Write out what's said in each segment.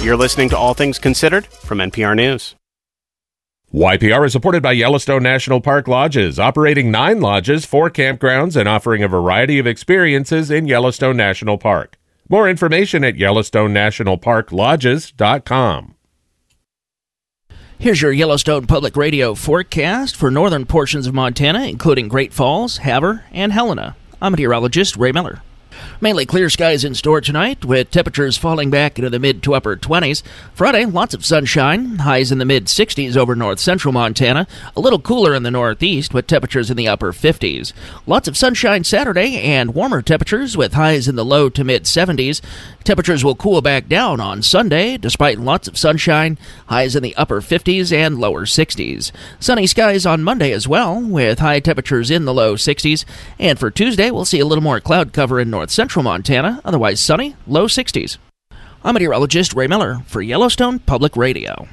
You're listening to All Things Considered from NPR News. YPR is supported by Yellowstone National Park Lodges, operating 9 lodges, 4 campgrounds, and offering a variety of experiences in Yellowstone National Park. More information at YellowstoneNationalParkLodges.com. Here's your Yellowstone Public Radio forecast for northern portions of Montana, including Great Falls, Havre, and Helena. I'm meteorologist Ray Miller. Mainly clear skies in store tonight, with temperatures falling back into the mid to upper 20s. Friday, lots of sunshine, highs in the mid 60s over north central Montana. A little cooler in the northeast, with temperatures in the upper 50s. Lots of sunshine Saturday, and warmer temperatures with highs in the low to mid 70s. Temperatures will cool back down on Sunday, despite lots of sunshine, highs in the upper 50s and lower 60s. Sunny skies on Monday as well, with high temperatures in the low 60s. And for Tuesday, we'll see a little more cloud cover in north central Montana, otherwise sunny, low 60s. I'm meteorologist Ray Miller for Yellowstone Public Radio.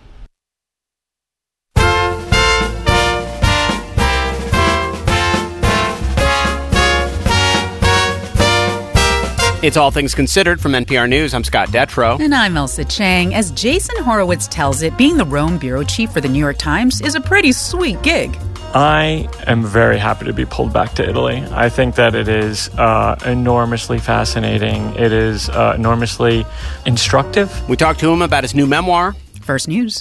It's All Things Considered from NPR News. I'm Scott Detrow. And I'm Elsa Chang. As Jason Horowitz tells it, being the Rome bureau chief for the New York Times is a pretty sweet gig. I am very happy to be pulled back to Italy. I think that it is enormously fascinating. It is enormously instructive. We talked to him about his new memoir. First News.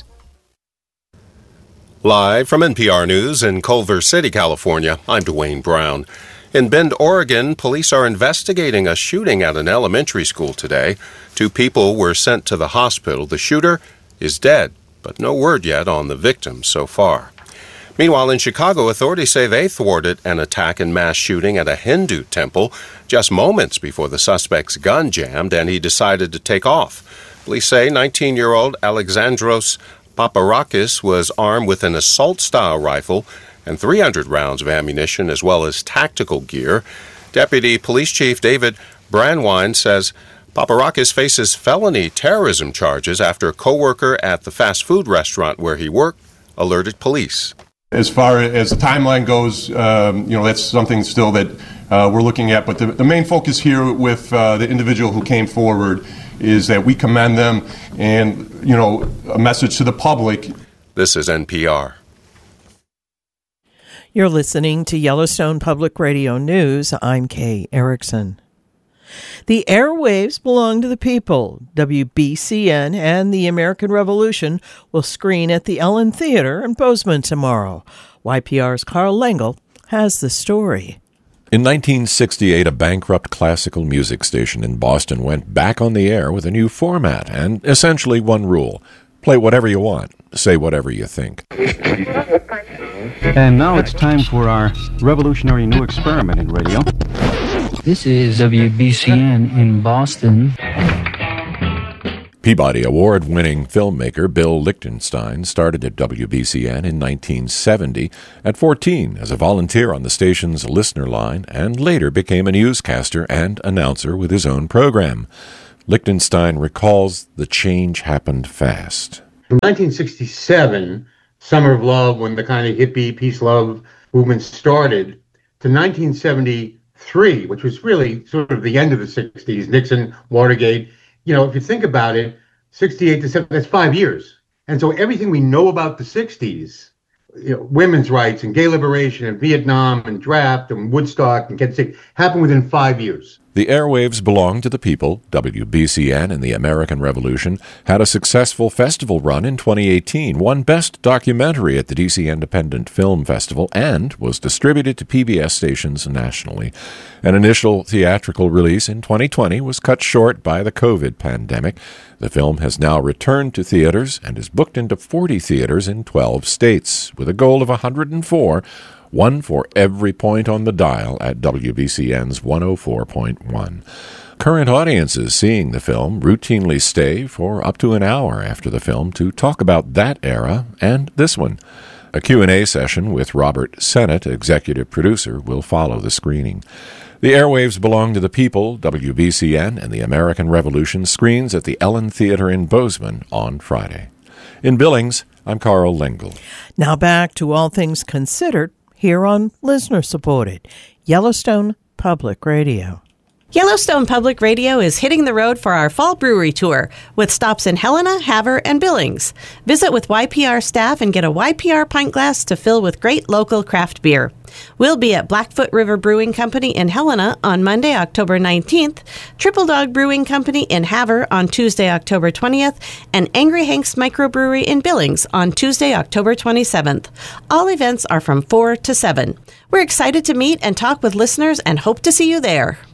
Live from NPR News in Culver City, California, I'm Dwayne Brown. In Bend, Oregon, police are investigating a shooting at an elementary school today. 2 people were sent to the hospital. The shooter is dead, but no word yet on the victim so far. Meanwhile, in Chicago, authorities say they thwarted an attack and mass shooting at a Hindu temple just moments before the suspect's gun jammed and he decided to take off. Police say 19-year-old Alexandros Paparakis was armed with an assault-style rifle and 300 rounds of ammunition as well as tactical gear. Deputy Police Chief David Brandwine says Paparakis faces felony terrorism charges after a co-worker at the fast food restaurant where he worked alerted police. As far as the timeline goes, that's something still that we're looking at. But the main focus here with the individual who came forward is that we commend them and, a message to the public. This is NPR. You're listening to Yellowstone Public Radio News. I'm Kay Erickson. The airwaves belong to the people. WBCN and the American Revolution will screen at the Ellen Theater in Bozeman tomorrow. YPR's Carl Lengel has the story. In 1968, a bankrupt classical music station in Boston went back on the air with a new format and essentially one rule: play whatever you want, say whatever you think. And now it's time for our revolutionary new experiment in radio. This is WBCN in Boston. Peabody Award-winning filmmaker Bill Lichtenstein started at WBCN in 1970 at 14 as a volunteer on the station's listener line and later became a newscaster and announcer with his own program. Lichtenstein recalls the change happened fast. From 1967, Summer of Love, when the kind of hippie peace love movement started, to 1973, which was really sort of the end of the 60s, Nixon, Watergate. If you think about it, 68 to 70, that's 5 years. And so everything we know about the 60s, women's rights and gay liberation and Vietnam and draft and Woodstock and Kent State, happened within 5 years. The airwaves belong to the people. WBCN and the American Revolution had a successful festival run in 2018, won Best Documentary at the DC Independent Film Festival, and was distributed to PBS stations nationally. An initial theatrical release in 2020 was cut short by the COVID pandemic. The film has now returned to theaters and is booked into 40 theaters in 12 states, with a goal of 104, one for every point on the dial at WBCN's 104.1. Current audiences seeing the film routinely stay for up to an hour after the film to talk about that era and this one. A Q&A session with Robert Sennett, executive producer, will follow the screening. The airwaves belong to the people. WBCN and the American Revolution screens at the Ellen Theater in Bozeman on Friday. In Billings, I'm Carl Lengel. Now back to All Things Considered here on listener-supported Yellowstone Public Radio. Yellowstone Public Radio is hitting the road for our fall brewery tour with stops in Helena, Havre, and Billings. Visit with YPR staff and get a YPR pint glass to fill with great local craft beer. We'll be at Blackfoot River Brewing Company in Helena on Monday, October 19th, Triple Dog Brewing Company in Havre on Tuesday, October 20th, and Angry Hank's Microbrewery in Billings on Tuesday, October 27th. All events are from 4 to 7. We're excited to meet and talk with listeners and hope to see you there.